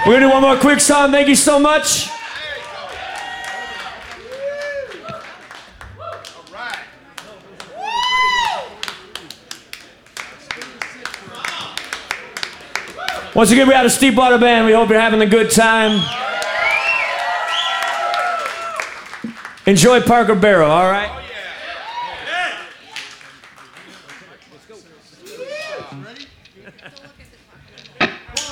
We're gonna do one more quick song. Thank you so much. Once again, we had a Steepwater Band. We hope you're having a good time. Enjoy Parker Barrow, all right?